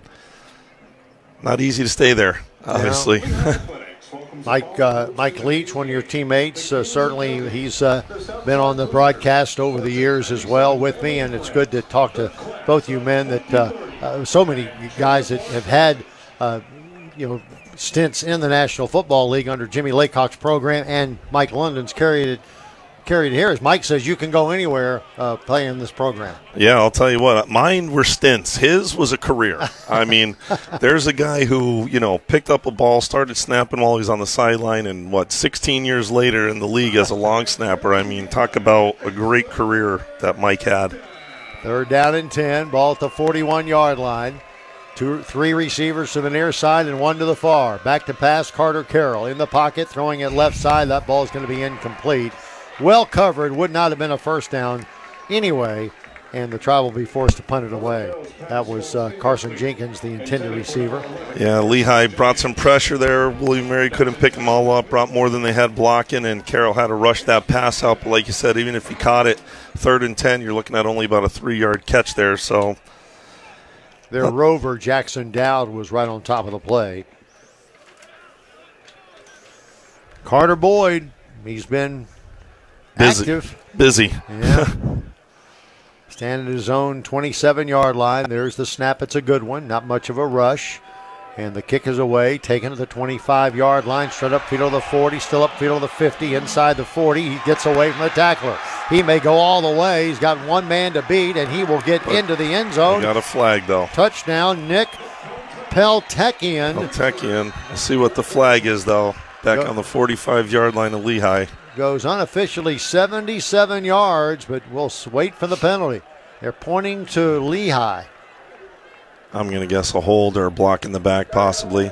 not easy to stay there, obviously. Yeah. Mike uh, Mike Leach, one of your teammates, uh, certainly he's uh, been on the broadcast over the years as well with me, and it's good to talk to both you men. That uh, uh, so many guys that have had uh, you know stints in the National Football League under Jimmy Laycock's program, and Mike London's carried it carried it here. As Mike says, you can go anywhere uh, playing this program. Yeah, I'll tell you what. Mine were stints. His was a career. I mean, there's a guy who, you know, picked up a ball, started snapping while he was on the sideline, and, what, sixteen years later in the league as a long snapper. I mean, talk about a great career that Mike had. Third down and ten, ball at the forty-one-yard line. Two, three receivers to the near side and one to the far. Back to pass, Carter Carroll in the pocket, throwing it left side. That ball is going to be incomplete. Well covered, would not have been a first down anyway, and the Tribe will be forced to punt it away. That was uh, Carson Jenkins, the intended receiver. Yeah, Lehigh brought some pressure there. William Mary couldn't pick them all up, brought more than they had blocking, and Carroll had to rush that pass out. But like you said, even if he caught it, third and ten, you're looking at only about a three-yard catch there. So their uh, rover, Jackson Dowd, was right on top of the play. Carter Boyd, he's been busy. active. Busy. Yeah. Standing at his own twenty-seven-yard line. There's the snap. It's a good one. Not much of a rush. And the kick is away, taken to the twenty-five-yard line, straight upfield of the forty, still upfield of the fifty, inside the forty. He gets away from the tackler. He may go all the way. He's got one man to beat, and he will get but into the end zone. Got a flag, though. Touchdown, Nick Peltekian. Peltekian. Let's see what the flag is, though. Back Go. on the forty-five-yard line of Lehigh. Goes unofficially seventy-seven yards, but we'll wait for the penalty. They're pointing to Lehigh. I'm going to guess a hold or a block in the back, possibly.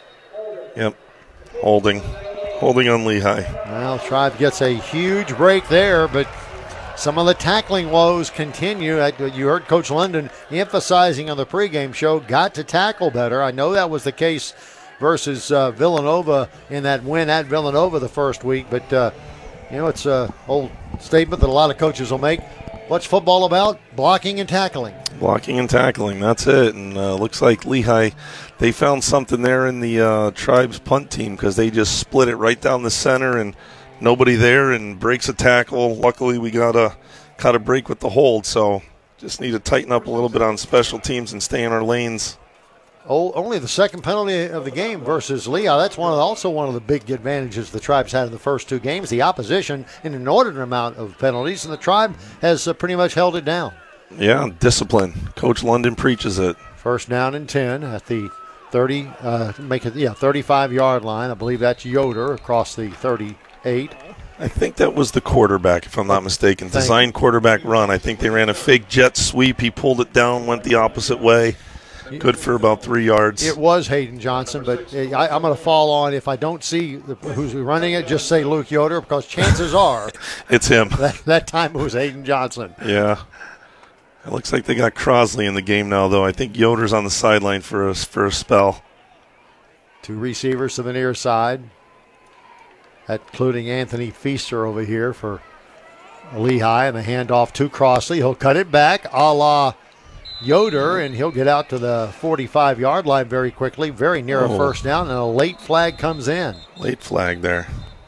Yep, holding. Holding on Lehigh. Well, Tribe gets a huge break there, but some of the tackling woes continue. You heard Coach London emphasizing on the pregame show, got to tackle better. I know that was the case versus uh, Villanova in that win at Villanova the first week, but uh, you know, it's an old statement that a lot of coaches will make. What's football about? Blocking and tackling. Blocking and tackling, that's it. And uh, looks like Lehigh, they found something there in the uh, Tribe's punt team because they just split it right down the center and nobody there and breaks a tackle. Luckily, we got a, got a break with the hold, so just need to tighten up a little bit on special teams and stay in our lanes. Oh, only the second penalty of the game versus Lehigh. That's one of the, also one of the big advantages the Tribe's had in the first two games. The opposition in an inordinate amount of penalties, and the Tribe has uh, pretty much held it down. Yeah, discipline. Coach London preaches it. First down and ten at the thirty, uh, make it yeah, thirty-five-yard line. I believe that's Yoder across the thirty-eight. I think that was the quarterback, if I'm not mistaken. Thank Design you. quarterback run. I think they ran a fake jet sweep. He pulled it down, went the opposite way. Good for about three yards. It was Hayden Johnson, but I, I'm going to fall on, if I don't see the, who's running it, just say Luke Yoder, because chances are it's him. That, that time it was Hayden Johnson. Yeah. It looks like they got Crosley in the game now, though. I think Yoder's on the sideline for a, for a spell. Two receivers to the near side, including Anthony Feaster over here for Lehigh, and the handoff to Crosley. He'll cut it back a la Yoder, and he'll get out to the forty-five-yard line very quickly, very near oh. a first down, and a late flag comes in. Late flag there.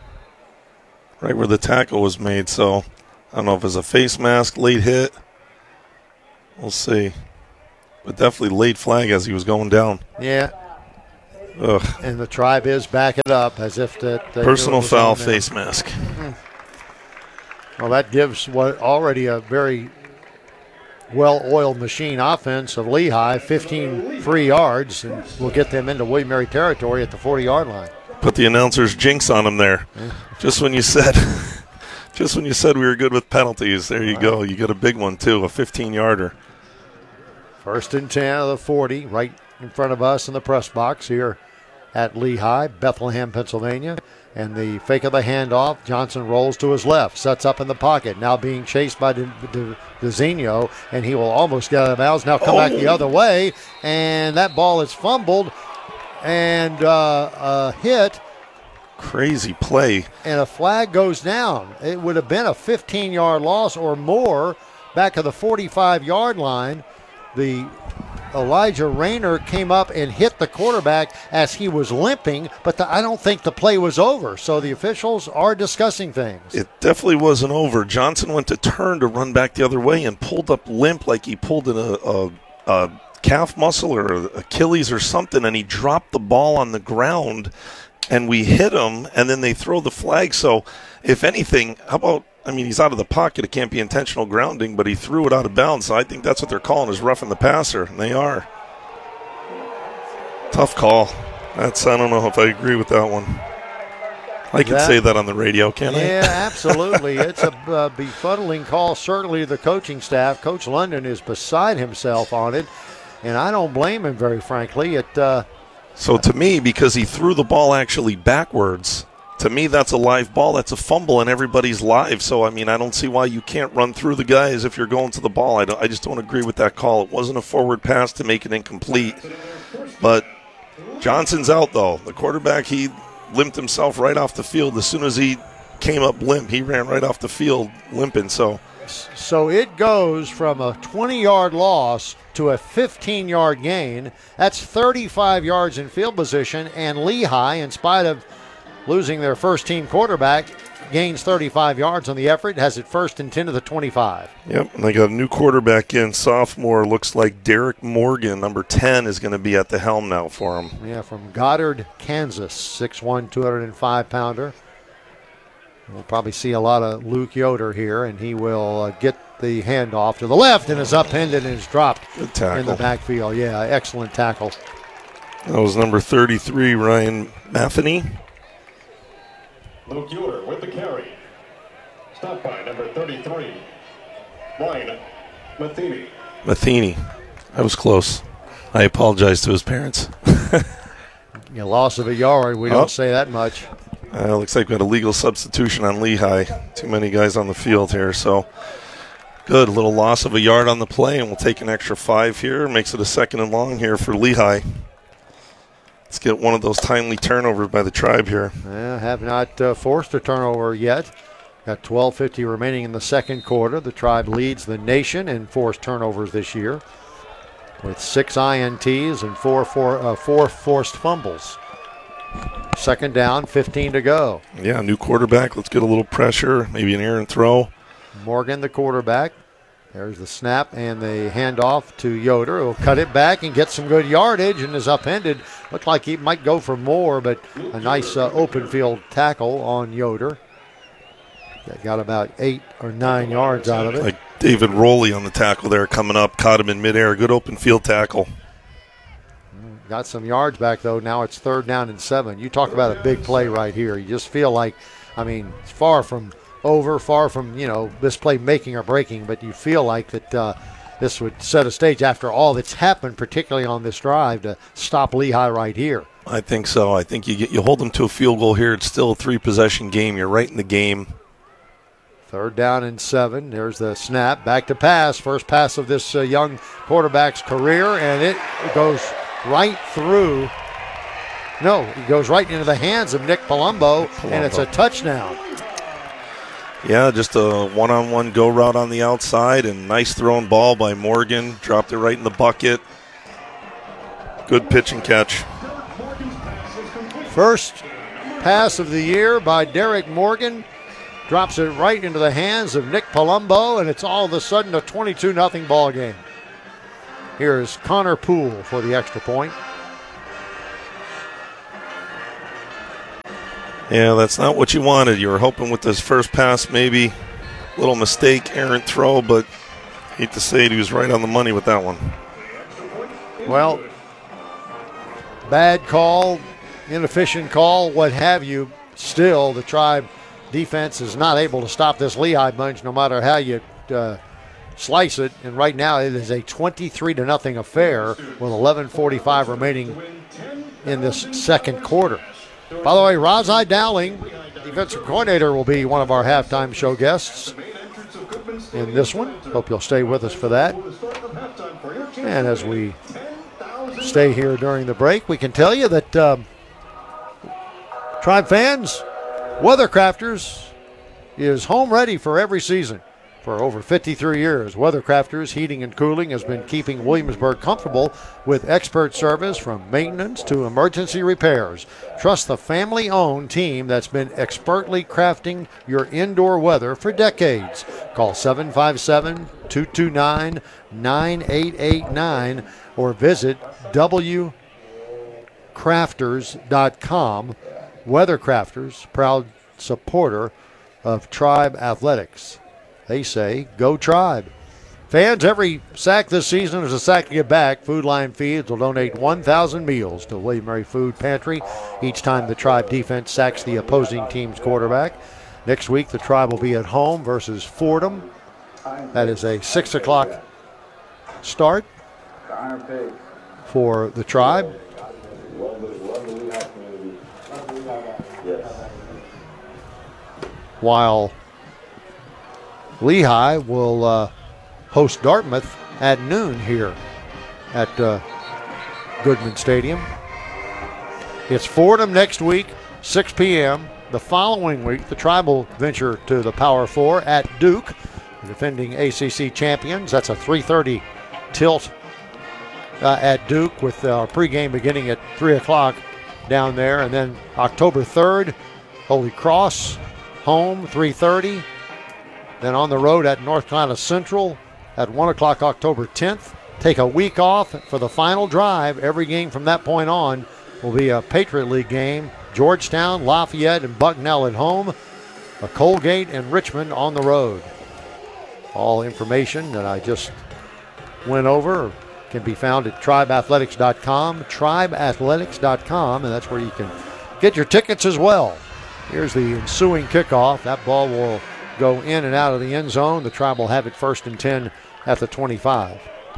Right where the tackle was made, so I don't know if it's a face mask, late hit. We'll see. But definitely late flag as he was going down. Yeah. Ugh. And the Tribe is backing up as if that. Personal foul, face mask. Mm. Well, that gives what already a very well-oiled machine offense of Lehigh fifteen free yards, and we'll get them into William Mary territory at the forty-yard line. Put the announcer's jinx on him there. Yeah. Just when you said, just when you said we were good with penalties, there you wow. go. You got a big one too, a fifteen-yarder. First and ten of the forty, right in front of us in the press box here at Lehigh, Bethlehem, Pennsylvania. And the fake of the handoff, Johnson rolls to his left, sets up in the pocket, now being chased by DeZinho, and he will almost get out of bounds, now come oh. back the other way, and that ball is fumbled and uh, uh, hit. Crazy play. And a flag goes down. It would have been a fifteen-yard loss or more back at the forty-five-yard line. The Elijah Rayner came up and hit the quarterback as he was limping, but the, I don't think the play was over. So the officials are discussing things. It definitely wasn't over. Johnson went to turn to run back the other way and pulled up limp like he pulled in a, a, a calf muscle or Achilles or something, and he dropped the ball on the ground, and we hit him, and then they throw the flag. So if anything, how about, I mean, he's out of the pocket. It can't be intentional grounding, but he threw it out of bounds. So I think that's what they're calling is roughing the passer, and they are. Tough call. That's, I don't know if I agree with that one. I can that, say that on the radio, can't yeah, I? Yeah, absolutely. It's a uh, befuddling call, certainly the coaching staff. Coach London is beside himself on it, and I don't blame him, very frankly. It. Uh, so to me, because he threw the ball actually backwards, to me, that's a live ball. That's a fumble, and everybody's live. So, I mean, I don't see why you can't run through the guys if you're going to the ball. I, don't, I just don't agree with that call. It wasn't a forward pass to make it incomplete. But Johnson's out, though. The quarterback, he limped himself right off the field. As soon as he came up limp, he ran right off the field limping. So, so it goes from a twenty-yard loss to a fifteen-yard gain. That's thirty-five yards in field position, and Lehigh, in spite of losing their first-team quarterback, gains thirty-five yards on the effort, has it first and ten to the twenty-five. Yep, and they got a new quarterback in, sophomore. Looks like Derek Morgan, number ten, is going to be at the helm now for him. Yeah, from Goddard, Kansas, six one, two oh five pounder. We'll probably see a lot of Luke Yoder here, and he will uh, get the handoff to the left and is upended and is dropped Good tackle. in the backfield. Yeah, excellent tackle. That was number thirty-three, Ryan Matheny. Luke Yoder with the carry. Stopped by number thirty-three, Ryan Matheny. Matheny. I was close. I apologize to his parents. Yeah, loss of a yard. We oh. don't say that much. Uh, looks like we had a legal substitution on Lehigh. Too many guys on the field here. So good. A little loss of a yard on the play, and we'll take an extra five here. Makes it a second and long here for Lehigh. Let's get one of those timely turnovers by the Tribe here. Yeah, have not uh, forced a turnover yet. Got twelve fifty remaining in the second quarter. The Tribe leads the nation in forced turnovers this year with six I N Ts and four, four, uh, four forced fumbles. Second down, fifteen to go. Yeah, new quarterback. Let's get a little pressure, maybe an errant throw. Morgan, the quarterback. There's the snap and the handoff to Yoder. He'll cut it back and get some good yardage and is upended. Looked like he might go for more, but a nice uh, open field tackle on Yoder. Got about eight or nine yards out of it. Like David Rowley on the tackle there coming up. Caught him in midair. Good open field tackle. Got some yards back, though. Now it's third down and seven. You talk about a big play right here. You just feel like, I mean, it's far from over, far from, you know, this play making or breaking, but you feel like that uh, this would set a stage after all that's happened, particularly on this drive, to stop Lehigh right here. I think so. I think you get you hold them to a field goal here. It's still a three-possession game. You're right in the game. Third down and seven. There's the snap. Back to pass. First pass of this uh, young quarterback's career, and it goes right through. No, it goes right into the hands of Nick Palumbo, Palumbo. And it's a touchdown. Yeah, just a one-on-one go route on the outside, and nice thrown ball by Morgan. Dropped it right in the bucket. Good pitch and catch. First pass of the year by Derek Morgan. Drops it right into the hands of Nick Palumbo, and it's all of a sudden a twenty-two nothing ball game. Here's Connor Poole for the extra point. Yeah, that's not what you wanted. You were hoping with this first pass, maybe a little mistake, errant throw, but hate to say it, he was right on the money with that one. Well, bad call, inefficient call, what have you. Still, the Tribe defense is not able to stop this Lehigh bunch no matter how you uh, slice it. And right now it is a twenty-three to nothing affair with eleven forty-five remaining in this second quarter. By the way, Razai Dowling, defensive coordinator, will be one of our halftime show guests in this one. Hope you'll stay with us for that. And as we stay here during the break, we can tell you that um, Tribe fans, Weathercrafters is home ready for every season. For over fifty-three years, Weathercrafters Heating and Cooling has been keeping Williamsburg comfortable with expert service from maintenance to emergency repairs. Trust the family-owned team that's been expertly crafting your indoor weather for decades. Call seven five seven, two two nine, nine eight eight nine or visit w crafters dot com. Weathercrafters, proud supporter of Tribe Athletics. They say, go Tribe. Fans, every sack this season is a sack to get back. Food Line Feeds will donate one thousand meals to William Mary Food Pantry each time the Tribe defense sacks the opposing team's quarterback. Next week, the Tribe will be at home versus Fordham. That is a six o'clock start for the Tribe. While Lehigh will uh, host Dartmouth at noon here at uh, Goodman Stadium. It's Fordham next week, six p.m. The following week, the Tribe will venture to the Power Four at Duke, the defending A C C champions. That's a three thirty tilt uh, at Duke with our pregame beginning at three o'clock down there. And then October third, Holy Cross, home, three thirty. Then on the road at North Carolina Central at one o'clock October tenth. Take a week off for the final drive. Every game from that point on will be a Patriot League game. Georgetown, Lafayette, and Bucknell at home. A Colgate and Richmond on the road. All information that I just went over can be found at tribe athletics dot com. tribe athletics dot com, and that's where you can get your tickets as well. Here's the ensuing kickoff. That ball will go in and out of the end zone. The Tribe will have it first and ten at the twenty-five.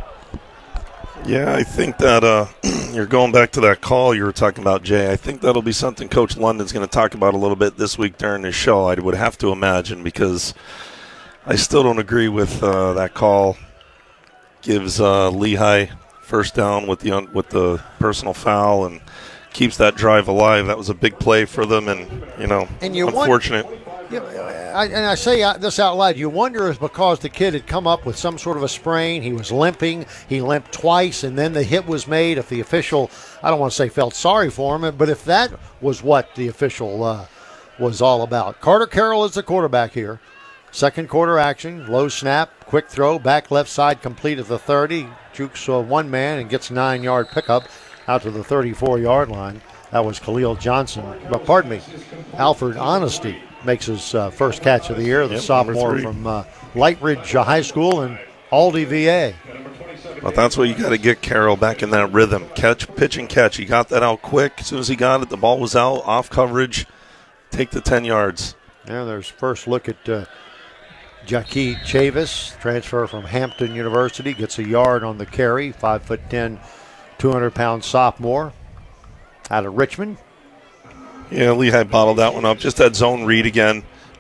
Yeah, I think that uh, you're going back to that call you were talking about, Jay. I think that'll be something Coach London's going to talk about a little bit this week during his show, I would have to imagine, because I still don't agree with uh, that call. Gives uh, Lehigh first down with the un- with the personal foul and keeps that drive alive. That was a big play for them, and, you know, and you unfortunate. Want- Yeah, I, and I say this out loud. You wonder if because the kid had come up with some sort of a sprain, he was limping, he limped twice, and then the hit was made. If the official, I don't want to say felt sorry for him, but if that was what the official uh, was all about. Carter Carroll is the quarterback here. Second quarter action, low snap, quick throw, back left side, complete at the thirty. Jukes uh, one man and gets nine-yard pickup out to the thirty-four-yard line. That was Khalil Johnson. But pardon me, Alfred Honesty makes his uh, first catch of the year, the yep, sophomore from uh, Lightridge uh, High School in Aldie, V A. Well, that's what you got to get Carroll back in that rhythm. Catch, pitch, and catch. He got that out quick. As soon as he got it, the ball was out, off coverage. Take the ten yards. Yeah, there's first look at uh, Jackie Chavis, transfer from Hampton University, gets a yard on the carry, five foot ten, two hundred pound sophomore out of Richmond. Yeah, Lehigh bottled that one up. Just that zone read again.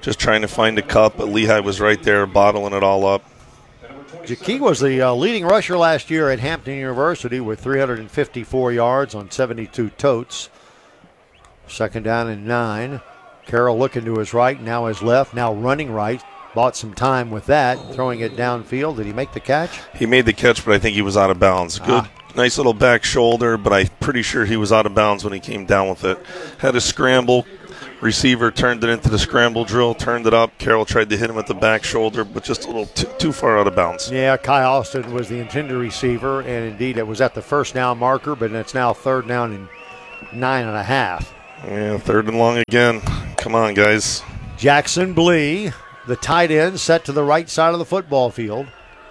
just trying to find a cup, but Lehigh was right there bottling it all up. Jakee was the uh, leading rusher last year at Hampton University with three hundred fifty-four yards on seventy-two totes. Second down and nine. Carroll looking to his right, now his left, now running right. Bought some time with that, throwing it downfield. Did he make the catch? He made the catch, but I think he was out of bounds. Good, ah. Nice little back shoulder, but I'm pretty sure he was out of bounds when he came down with it. Had a scramble. Receiver turned it into the scramble drill, turned it up. Carroll tried to hit him at the back shoulder, but just a little t- too far out of bounds. Yeah, Kai Austin was the intended receiver, and indeed it was at the first down marker, but it's now third down and nine and a half. Yeah, third and long again. Come on, guys. Jackson Blee, the tight end, set to the right side of the football field.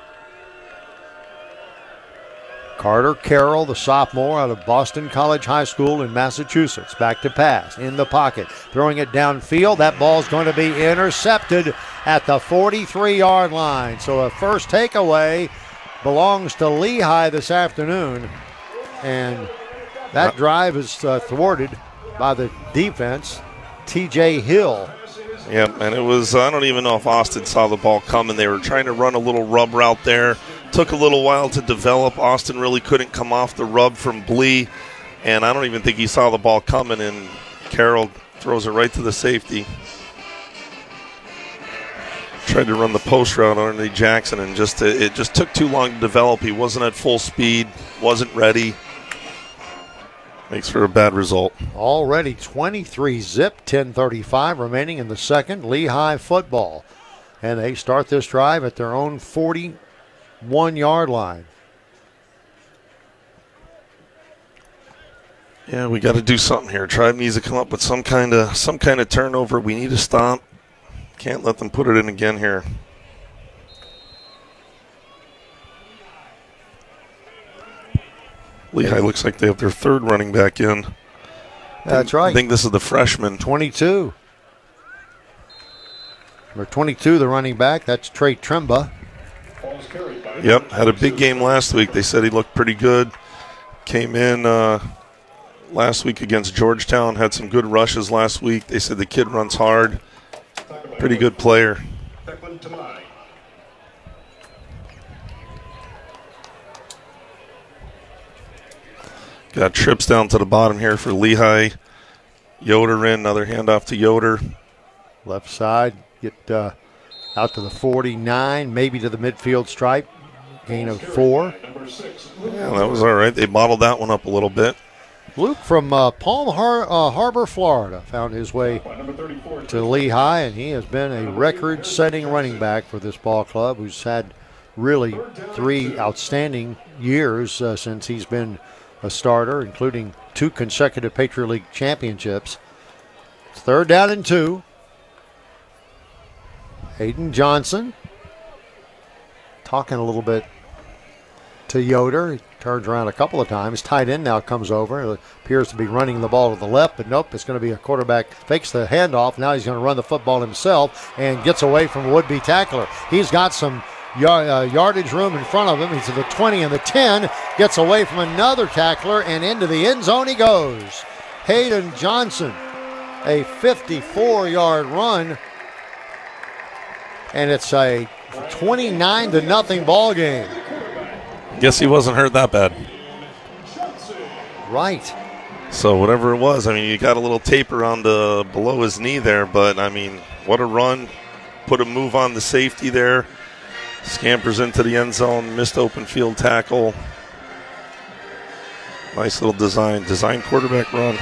Carter Carroll, the sophomore out of Boston College High School in Massachusetts. Back to pass, in the pocket, throwing it downfield. That ball's going to be intercepted at the forty-three-yard line. So a first takeaway belongs to Lehigh this afternoon. And that drive is uh, thwarted by the defense, T J Hill. Yep, and it was, I don't even know if Austin saw the ball coming. They were trying to run a little rub route there. Took a little while to develop. Austin really couldn't come off the rub from Blee, and I don't even think he saw the ball coming, and Carroll throws it right to the safety. Tried to run the post route underneath Jackson, and just it just took too long to develop. He wasn't at full speed, wasn't ready. Makes for a bad result. Already twenty-three zip, ten thirty-five remaining in the second. Lehigh football. And they start this drive at their own forty-one-yard line. Yeah, we got to do something here. Tribe needs to come up with some kind of some kind of turnover. We need to stop. Can't let them put it in again here. Lehigh looks like they have their third running back in. That's right. I think this is the freshman. twenty-two. Number twenty-two, the running back. That's Trey Tremba. Yep, had a big game last week. They said he looked pretty good. Came in uh, last week against Georgetown. Had some good rushes last week. They said the kid runs hard. Pretty good player. Got trips down to the bottom here for Lehigh. Yoder in, another handoff to Yoder. Left side, get uh, out to the forty-nine, maybe to the midfield stripe. Gain of four. Yeah, that was all right. They bottled that one up a little bit. Luke from uh, Palm Har- uh, Harbor, Florida, found his way to Lehigh, and he has been a record-setting running back for this ball club, who's had really three outstanding years uh, since he's been a starter, including two consecutive Patriot League championships. It's third down and two. Hayden Johnson talking a little bit to Yoder. He turns around a couple of times. Tight end now comes over. It appears to be running the ball to the left, but nope, it's going to be a quarterback. Fakes the handoff. Now he's going to run the football himself and gets away from a would-be tackler. He's got some Yard, uh, yardage room in front of him. He's at the twenty and the ten. Gets away from another tackler and into the end zone he goes. Hayden Johnson, a fifty-four-yard run, and it's a twenty-nine to nothing ball game. Guess he wasn't hurt that bad. Right. So whatever it was, I mean, you got a little tape around the below his knee there, but I mean, what a run! Put a move on the safety there. Scampers into the end zone, missed open field tackle. Nice little design, design quarterback run.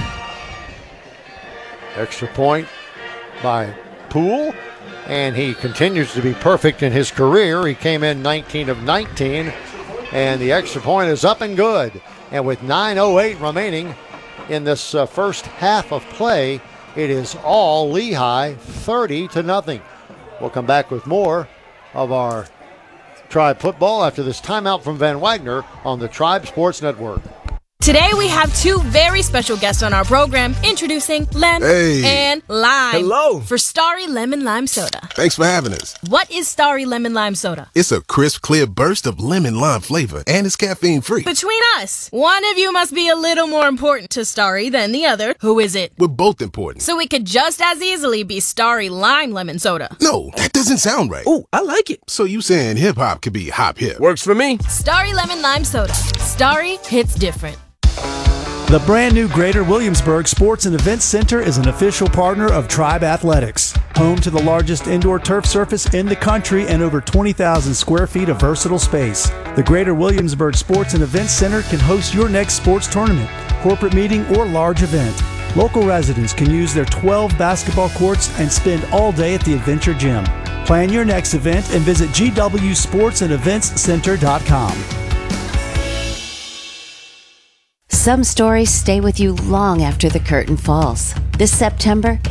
Extra point by Poole, and he continues to be perfect in his career. He came in nineteen of nineteen, and the extra point is up and good. And with nine oh eight remaining in this uh, first half of play, it is all Lehigh, thirty to nothing. We'll come back with more of our Tribe football after this timeout from Van Wagner on the Tribe Sports Network. Today we have two very special guests on our program, introducing Lem Hey. and Lime. Hello. For Starry Lemon Lime Soda. Thanks for having us. What is Starry Lemon Lime Soda? It's a crisp, clear burst of lemon lime flavor, and it's caffeine free. Between us, one of you must be a little more important to Starry than the other. Who is it? We're both important. So it could just as easily be Starry Lime Lemon Soda. No, that doesn't sound right. Oh, I like it. So you saying hip hop could be hop hip? Works for me. Starry Lemon Lime Soda. Starry hits different. The brand new Greater Williamsburg Sports and Events Center is an official partner of Tribe Athletics, home to the largest indoor turf surface in the country and over twenty thousand square feet of versatile space. The Greater Williamsburg Sports and Events Center can host your next sports tournament, corporate meeting, or large event. Local residents can use their twelve basketball courts and spend all day at the Adventure Gym. Plan your next event and visit g w sports and events center dot com. Some stories stay with you long after the curtain falls. This September,